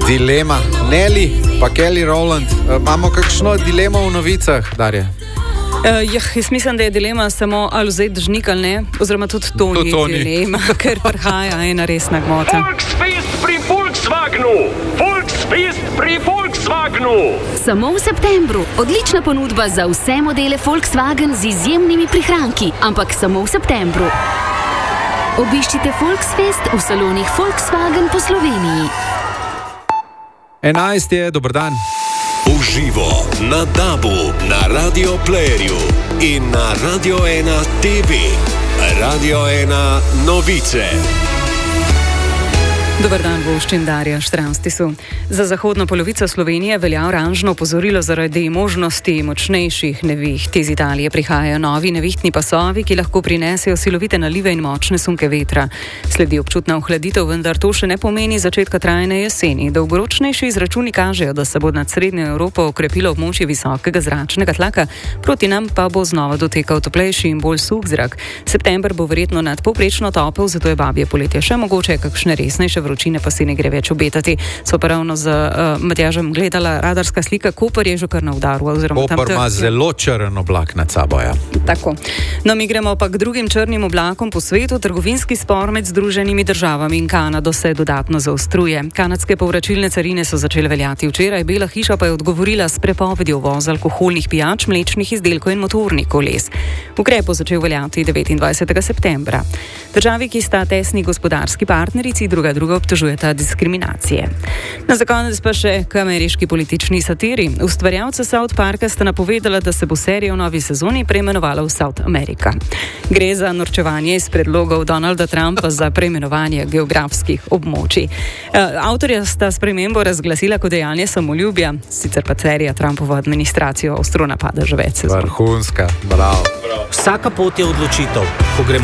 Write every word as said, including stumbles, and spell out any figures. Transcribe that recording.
Dilema. Nelly pa Kelly Rowland. Uh, imamo kakšno dilemo v novicah, Darja? Uh, jah, jaz mislim, da je dilema samo ali vzeti držnik ali ne, oziroma tudi to ni dilema, ker prihaja ena resna gmota. Volksfest pri Volkswagenu! Volksfest pri Volkswagenu! Samo v septembru. Odlična ponudba za vse modele Volkswagen z izjemnimi prihranki, ampak samo v septembru. Obiščite Volksfest v salonih Volkswagen po Sloveniji. enajst je, dober dan. Uživo na Dabu, na Radio Playerju in na Radio ena T V. Radio ena novice. Dobar dan, voščim Darja Štranstisu. Za zahodno polovico Slovenije velja oranžno opozorilo zaradi možnosti močnejših neviht. Iz Italije prihajajo novi nevihtni pasovi, ki lahko prinesejo silovite nalive in močne sunke vetra. Sledi občutna ohladitev, vendar to še ne pomeni začetka trajne jeseni. Dolgoročnejši izračuni kažejo, da se bo nad srednjo Evropo okrepilo območje visokega zračnega tlaka, proti nam pa bo znova dotekal toplejši in bolj suh zrak. September bo verjetno nadpovprečno topel, zato je babje poletje še mogoče, kakšne resnejše vročine pa si ne gre več obetati. So pa ravno z uh, Matjažem gledala radarska slika, Koper je že kar na udaru. Koper ima zelo črn oblak nad sabo. Ja. Tako. No, mi gremo pa k drugim črnim oblakom po svetu. Trgovinski spor med Združenimi državami in Kanado se dodatno zaostruje. Kanadske povračilne carine so začele veljati včeraj, Bela hiša pa je odgovorila s prepovedjo uvoza alkoholnih pijač, mlečnih izdelkov in motornih koles. Ukrep bo začel veljati devetindvajsetega septembra. Državi, ki sta tesni gospodarski partnerici, druga druga obtožujeta diskriminacije. Na za konec pa še k ameriški politični satiri. Ustvarjalca South Parka sta napovedala, da se bo serija v novi sezoni preimenovala v South America. Gre za norčevanje iz predlogov Donalda Trumpa za preimenovanje geografskih območij. Avtorja sta spremembo razglasila kot dejanje samoljubja, sicer pa serija Trumpovo administracijo ostro napada že več sezon. Vrhunska, bravo. Vsaka pot je odločitev. Ko gremo